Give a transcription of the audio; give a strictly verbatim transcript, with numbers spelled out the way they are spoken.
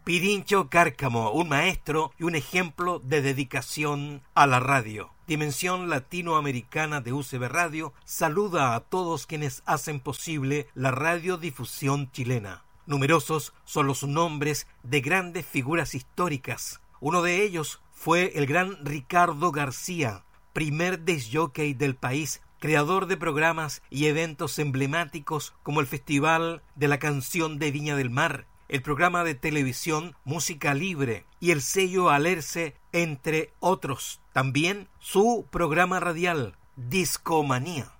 Pirincho Cárcamo, un maestro y un ejemplo de dedicación a la radio. Dimensión Latinoamericana de U C B Radio saluda a todos quienes hacen posible la radiodifusión chilena. Numerosos son los nombres de grandes figuras históricas. Uno de ellos fue el gran Ricardo García, primer disc-jockey del país, creador de programas y eventos emblemáticos como el Festival de la Canción de Viña del Mar, el programa de televisión Música Libre y el sello Alerce, entre otros. También su programa radial Discomanía.